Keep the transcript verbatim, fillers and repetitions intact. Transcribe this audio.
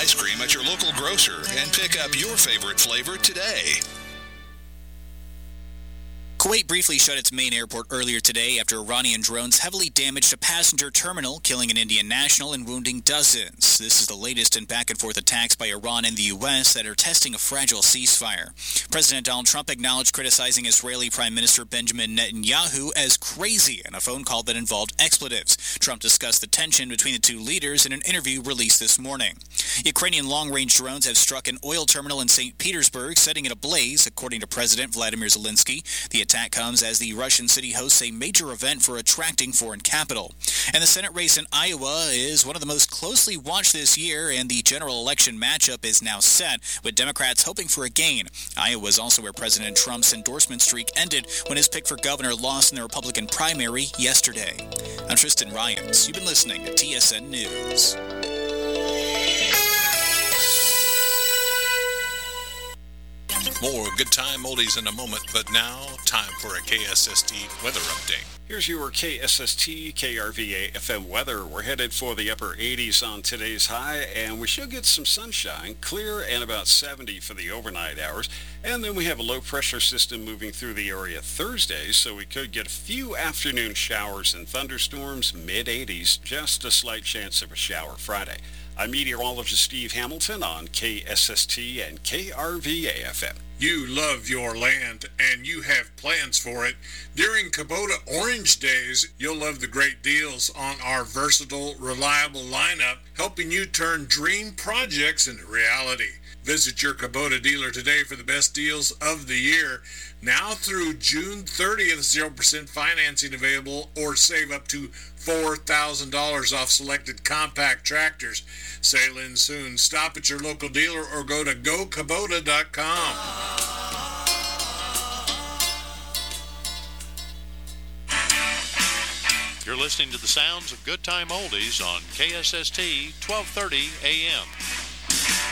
ice cream at your local grocer and pick up your favorite flavor today. Kuwait briefly shut its main airport earlier today after Iranian drones heavily damaged a passenger terminal, killing an Indian national and wounding dozens. This is the latest in back-and-forth attacks by Iran and the U S that are testing a fragile ceasefire. President Donald Trump acknowledged criticizing Israeli Prime Minister Benjamin Netanyahu as crazy in a phone call that involved expletives. Trump discussed the tension between the two leaders in an interview released this morning. Ukrainian long-range drones have struck an oil terminal in Saint Petersburg, setting it ablaze, according to President Vladimir Zelensky. The attack comes as the Russian city hosts a major event for attracting foreign capital. And the Senate race in Iowa is one of the most closely watched this year, and the general election matchup is now set, with Democrats hoping for a gain. Iowa is also where President Trump's endorsement streak ended when his pick for governor lost in the Republican primary yesterday. I'm Tristan Ryans. You've been listening to T S N News. More Good Time Oldies in a moment, but now, time for a K S S T weather update. Here's your K S S T K R V A F M weather. We're headed for the upper eighties on today's high, and we should get some sunshine, clear and about seventy for the overnight hours. And then we have a low-pressure system moving through the area Thursday, so we could get a few afternoon showers and thunderstorms, mid-eighties, just a slight chance of a shower Friday. I'm meteorologist Steve Hamilton on K S S T and K R V A F M. You love your land and you have plans for it. During Kubota Orange Days, you'll love the great deals on our versatile, reliable lineup, helping you turn dream projects into reality. Visit your Kubota dealer today for the best deals of the year. Now through June thirtieth, zero percent financing available, or save up to four thousand dollars off selected compact tractors. Sail in soon. Stop at your local dealer or go to go kubota dot com. You're listening to the sounds of Good Time Oldies on K S S T twelve thirty A M.